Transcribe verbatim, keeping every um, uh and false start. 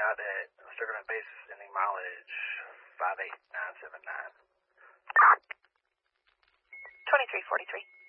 out at circling basis ending mileage five eight nine seven nine. twenty-three forty-three.